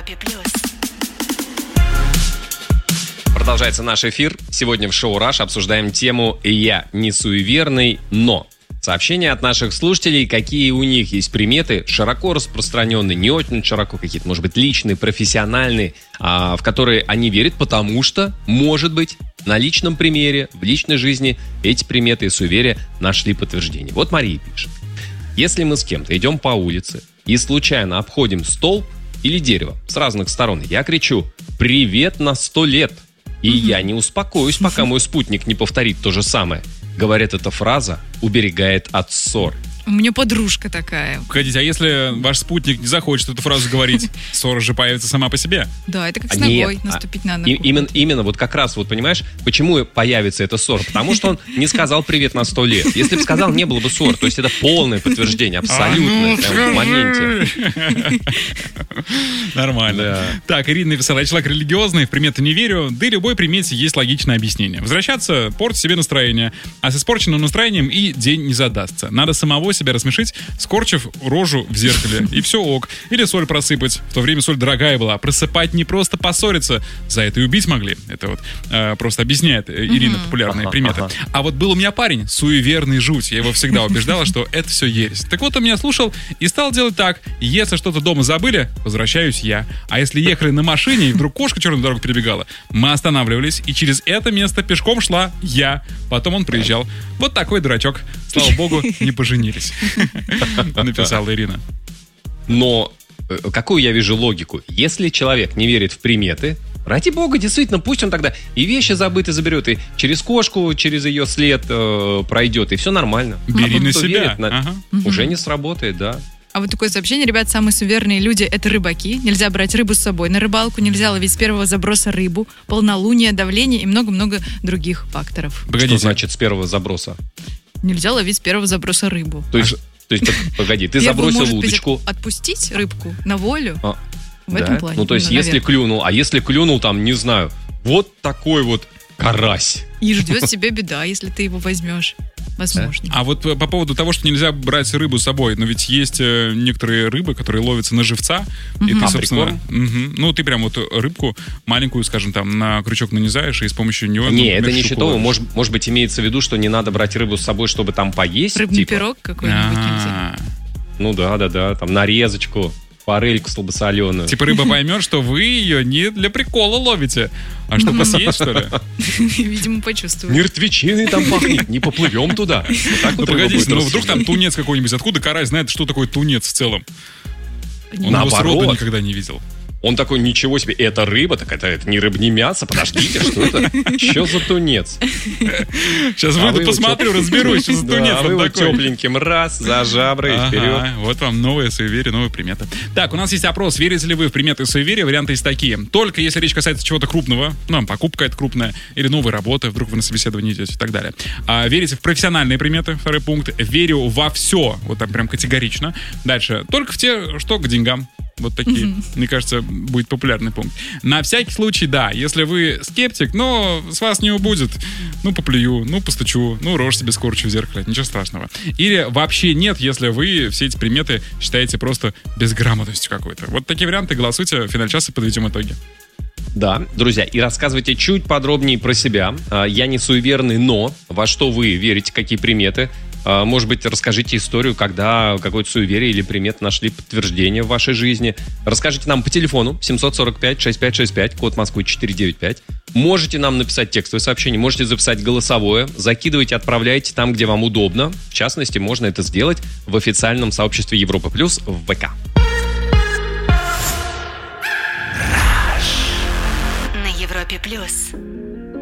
Европе плюс. Продолжается наш эфир. Сегодня в шоу «Раш» обсуждаем тему «Я не суеверный, но». Сообщения от наших слушателей, какие у них есть приметы, широко распространенные, не очень широко, какие-то, может быть, личные, профессиональные, в которые они верят, потому что, может быть, на личном примере, в личной жизни эти приметы и суеверия нашли подтверждение. Вот Мария пишет. Если мы с кем-то идем по улице и случайно обходим столб или дерево с разных сторон, я кричу «Привет на 100 лет!» И я не успокоюсь, пока мой спутник не повторит то же самое. Говорят, эта фраза уберегает от ссор. У меня подружка такая. Погодите, а если ваш спутник не захочет эту фразу говорить, ссора же появится сама по себе? Да, это как с ногой, наступить на ногу. Именно вот как раз, вот понимаешь, почему появится эта ссора? Потому что он не сказал «привет на 100 лет». Если бы сказал, не было бы ссор. То есть это полное подтверждение, абсолютное, прям в моменте. Нормально. Да. Так, Ирина написала: я человек религиозный, в приметы не верю, да и любой примете есть логичное объяснение. Возвращаться портит себе настроение, а с испорченным настроением и день не задастся. Надо самого себя рассмешить, скорчив рожу в зеркале, и все ок. Или соль просыпать. В то время соль дорогая была. Просыпать не просто поссориться, за это и убить могли. Это вот просто объясняет Ирина популярные приметы. А вот был у меня парень, суеверный жуть. Я его всегда убеждала, что это все ересь. Так вот, он меня слушал и стал делать так. Если что-то дома забыли, возвращаюсь я. А если ехали на машине и вдруг кошка черную дорогу перебегала, мы останавливались, и через это место пешком шла я. Потом он приезжал. Вот такой дурачок. Слава богу, не поженились. Написала Ирина. Но какую я вижу логику? Если человек не верит в приметы, ради бога, действительно, пусть он тогда и вещи забыты заберет, и через кошку, через ее след пройдет, и все нормально. Бери на себя. Уже не сработает, да. А вот такое сообщение, ребят, самые суеверные люди — это рыбаки. Нельзя брать рыбу с собой на рыбалку, нельзя ловить с первого заброса рыбу, полнолуние, давление и много-много других факторов. Погодите. Что значит с первого заброса? Нельзя ловить с первого заброса рыбу. То есть погоди, ты забросил удочку. Отпустить рыбку на волю в этом плане. Ну, то есть, если клюнул, там, не знаю, вот такой вот карась. И ждет тебя беда, если ты его возьмешь. Возможно. А вот по поводу того, что нельзя брать рыбу с собой, но ведь есть некоторые рыбы, которые ловятся на живца, и ты, собственно, ну, ты прям вот рыбку маленькую, скажем, там, на крючок нанизаешь, и с помощью него... Не, это не щитово. Может быть, имеется в виду, что не надо брать рыбу с собой, чтобы там поесть. Рыбный пирог какой-нибудь нельзя. Ну да, там нарезочку, форельку слабосоленую. Типа рыба поймет, что вы ее не для прикола ловите, а чтобы съесть, что ли? Видимо, почувствую. Мертвечиной там пахнет, не поплывем туда. Ну погодите, ну вдруг там тунец какой-нибудь. Откуда карась знает, что такое тунец в целом? Он его сроду никогда не видел. Он такой, ничего себе, это рыба? Так это не рыба, не мясо, подождите, что это? Что за тунец? Сейчас выйду, посмотрю, разберусь, что за тунец там такой. Тепленьким, раз, за жабры и вперед. Вот вам новые суеверия, новые приметы. Так, у нас есть опрос, верите ли вы в приметы и суеверия? Варианты есть такие. Только если речь касается чего-то крупного, ну, покупка это крупная, или новой работы, вдруг вы на собеседование идете и так далее. Верите в профессиональные приметы, второй пункт. Верю во все, вот так прям категорично. Дальше, только в те, что к деньгам. Вот такие, мне кажется, будет популярный пункт. На всякий случай, да, если вы скептик, но с вас не убудет, ну, поплюю, ну, постучу, ну, рожь себе скорчу в зеркале, ничего страшного. Или вообще нет, если вы все эти приметы считаете просто безграмотностью какой-то. Вот такие варианты, голосуйте, в финале часа подведем итоги. Да, друзья, и рассказывайте чуть подробнее про себя. Я не суеверный, но во что вы верите, какие приметы. Может быть, расскажите историю, когда какое-то суеверие или примет нашли подтверждение в вашей жизни. Расскажите нам по телефону 745-6565, код Москвы 495. Можете нам написать текстовое сообщение, можете записать голосовое. Закидывайте, отправляйте там, где вам удобно. В частности, можно это сделать в официальном сообществе Европа Плюс в ВК. На Европе Плюс.